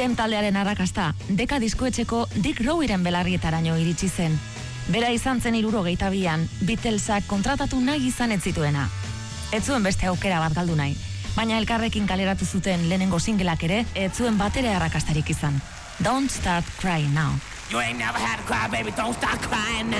Dem taldearen arrakasta, Deka diskoetxeko Dick Rowiren belarrietaraino iritsi zen. Bera izan zen 72an, Beatlesak kontratatu nahi izan ez zituena. Ez zuen beste aukera bat galdu nahi, baina elkarrekin kaleratu zuten lehenengo singelak ere, ez zuen batere arrakastarik izan. Don't Start Crying Now. You ain't never had to cry, baby, don't start crying now.